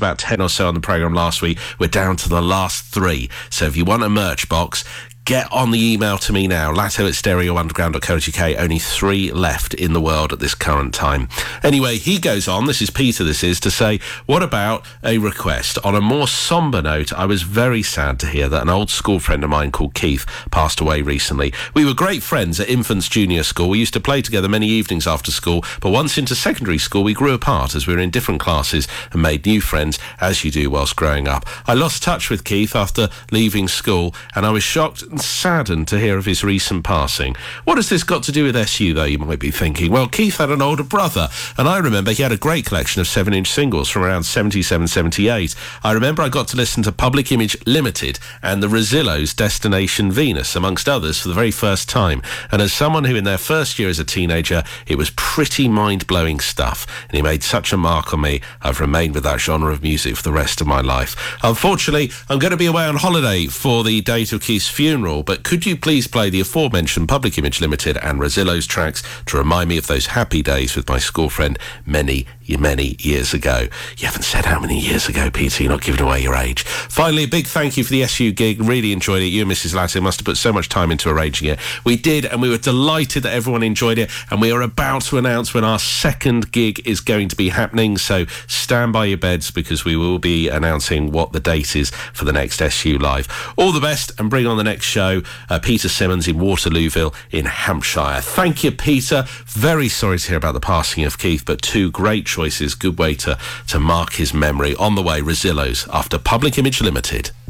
about 10 or so on the programme last week. We're down to the last 3. So if you want a merch box, get on the email to me now, latto@stereounderground.co.uk. Only 3 left in the world at this current time. Anyway, he goes on, this is Peter, to say, what about a request? On a more sombre note, I was very sad to hear that an old school friend of mine called Keith passed away recently. We were great friends at Infants Junior School. We used to play together many evenings after school, but once into secondary school, we grew apart as we were in different classes and made new friends, as you do whilst growing up. I lost touch with Keith after leaving school, and I was shocked and saddened to hear of his recent passing. What has this got to do with SU, though, you might be thinking? Well, Keith had an older brother, and I remember he had a great collection of 7-inch singles from around 77, 78. I remember I got to listen to Public Image Limited and the Rosillos' Destination Venus, amongst others, for the very first time. And as someone who in their first year as a teenager, it was pretty mind-blowing stuff. And he made such a mark on me, I've remained with that genre of music for the rest of my life. Unfortunately, I'm going to be away on holiday for the date of Keith's funeral, but could you please play the aforementioned Public Image Limited and Rosillo's tracks to remind me of those happy days with my school friend many years ago? You haven't said how many years ago, Peter. You're not giving away your age. Finally, a big thank you for the SU gig. Really enjoyed it. You and Mrs. Latto must have put so much time into arranging it. We did, and we were delighted that everyone enjoyed it, and we are about to announce when our second gig is going to be happening, so stand by your beds because we will be announcing what the date is for the next SU Live. All the best, and bring on the next show, Peter Simmons in Waterlooville in Hampshire. Thank you, Peter. Very sorry to hear about the passing of Keith, but 2 great choices. Good way to mark his memory. On the way, Rosillo's after Public Image Limited.